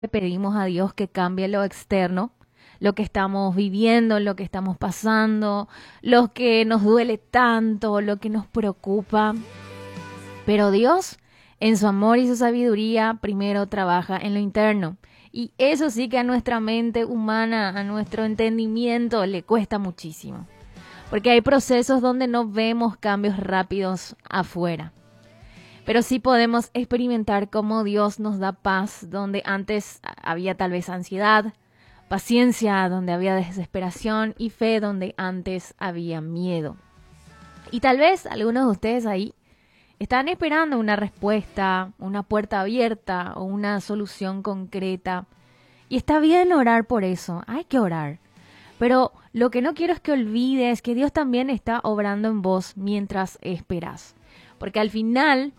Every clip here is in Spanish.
Le pedimos a Dios que cambie lo externo, lo que estamos viviendo, lo que estamos pasando, lo que nos duele tanto, lo que nos preocupa. Pero Dios, en su amor y su sabiduría, primero trabaja en lo interno. Y eso sí que a nuestra mente humana, a nuestro entendimiento, le cuesta muchísimo. Porque hay procesos donde no vemos cambios rápidos afuera. Pero sí podemos experimentar cómo Dios nos da paz donde antes había tal vez ansiedad, paciencia donde había desesperación y fe donde antes había miedo. Y tal vez algunos de ustedes ahí están esperando una respuesta, una puerta abierta o una solución concreta. Y está bien orar por eso, hay que orar. Pero lo que no quiero es que olvides que Dios también está obrando en vos mientras esperas. Porque al final,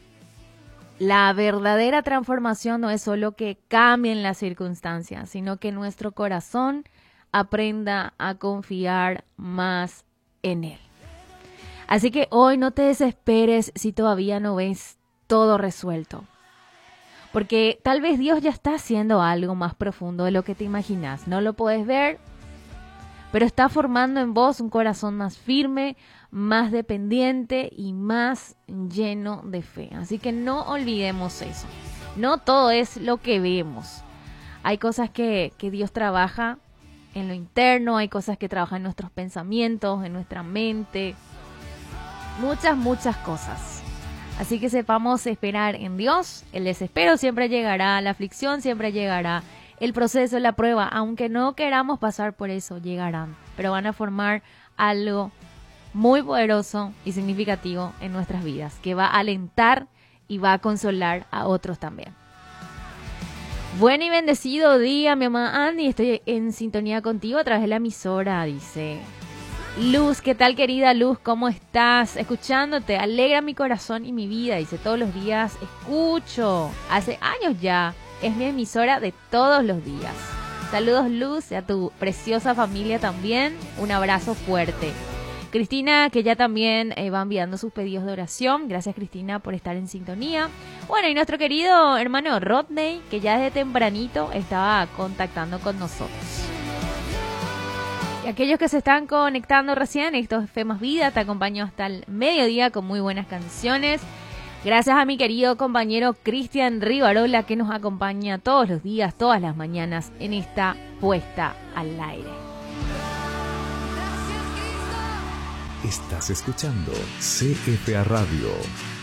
la verdadera transformación no es solo que cambien las circunstancias, sino que nuestro corazón aprenda a confiar más en Él. Así que hoy no te desesperes si todavía no ves todo resuelto. Porque tal vez Dios ya está haciendo algo más profundo de lo que te imaginas. No lo puedes ver, pero está formando en vos un corazón más firme, más dependiente y más lleno de fe. Así que no olvidemos eso. No todo es lo que vemos. Hay cosas que Dios trabaja en lo interno, hay cosas que trabajan en nuestros pensamientos, en nuestra mente. Muchas cosas. Así que sepamos esperar en Dios. El desespero siempre llegará, la aflicción siempre llegará. El proceso, la prueba, aunque no queramos pasar por eso, llegarán. Pero van a formar algo muy poderoso y significativo en nuestras vidas, que va a alentar y va a consolar a otros también. Buen y bendecido día, mi mamá Andy. Estoy en sintonía contigo a través de la emisora, dice Luz. ¿Qué tal, querida Luz? ¿Cómo estás? Escuchándote, alegra mi corazón y mi vida. Dice, todos los días escucho. Hace años ya. Es mi emisora de todos los días. Saludos, Luz, y a tu preciosa familia también. Un abrazo fuerte. Cristina, que ya también va enviando sus pedidos de oración. Gracias, Cristina, por estar en sintonía. Bueno, y nuestro querido hermano Rodney, que ya desde tempranito estaba contactando con nosotros. Y aquellos que se están conectando recién, esto es Fe Más Vida, te acompaño hasta el mediodía con muy buenas canciones. Gracias a mi querido compañero Cristian Rivarola, que nos acompaña todos los días, todas las mañanas en esta puesta al aire. Estás escuchando CFA Radio.